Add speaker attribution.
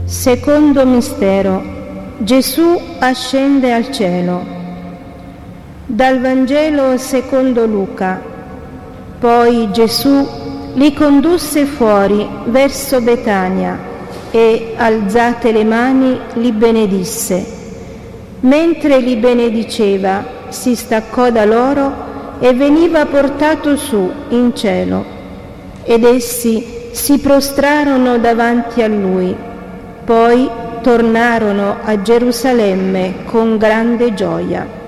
Speaker 1: Secondo mistero, Gesù ascende al cielo. Dal Vangelo secondo Luca. Poi Gesù li condusse fuori verso Betania e, alzate le mani, li benedisse. Mentre li benediceva, si staccò da loro e veniva portato su in cielo. Ed essi si prostrarono davanti a lui. Poi tornarono a Gerusalemme con grande gioia.